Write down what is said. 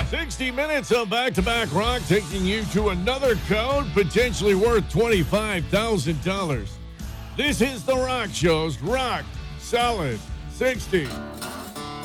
60 minutes of back-to-back rock taking you to another code potentially worth $25,000. This is The Rock Show's Rock Solid 60.